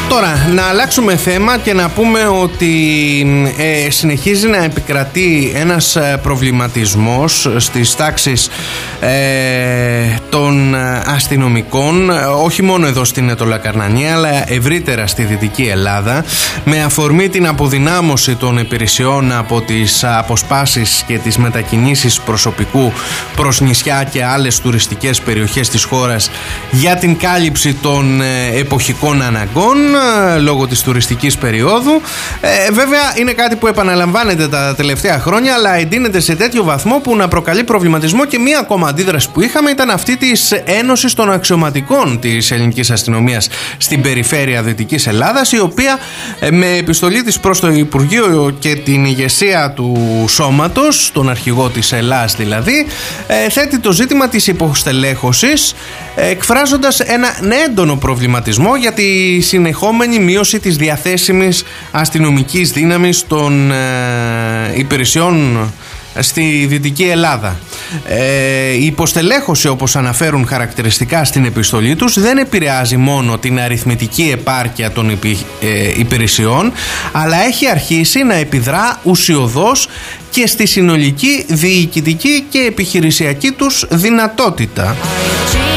Τώρα, να αλλάξουμε θέμα και να πούμε ότι συνεχίζει να επικρατεί ένας προβληματισμός στις τάξεις των αστυνομικών, όχι μόνο εδώ στην Ετωλακαρνανία αλλά ευρύτερα στη Δυτική Ελλάδα, με αφορμή την αποδυνάμωση των υπηρεσιών από τις αποσπάσεις και τις μετακινήσεις προσωπικού προς νησιά και άλλες τουριστικές περιοχές της χώρας για την κάλυψη των εποχικών αναγκών λόγω της τουριστικής περίοδου. Βέβαια είναι κάτι που επαναλαμβάνεται τα τελευταία χρόνια, αλλά εντείνεται σε τέτοιο βαθμό που να προκαλεί προβληματισμό. Και μία ακόμα αντίδραση που είχαμε ήταν αυτή της Ένωσης των Αξιωματικών της Ελληνικής Αστυνομίας στην περιφέρεια Δυτικής Ελλάδας, η οποία με επιστολή της προς το Υπουργείο και την ηγεσία του σώματος, τον αρχηγό της Ελλάς δηλαδή, θέτει το ζήτημα της υποστελέχωσης, εκφράζοντας έναν έντονο προβληματισμό για τη συνεχόμενη μείωση της διαθέσιμης αστυνομικής δύναμης των υπηρεσιών στη Δυτική Ελλάδα. Η υποστελέχωση, όπως αναφέρουν χαρακτηριστικά στην επιστολή τους, δεν επηρεάζει μόνο την αριθμητική επάρκεια των υπηρεσιών, αλλά έχει αρχίσει να επιδρά ουσιωδώς και στη συνολική διοικητική και επιχειρησιακή τους δυνατότητα.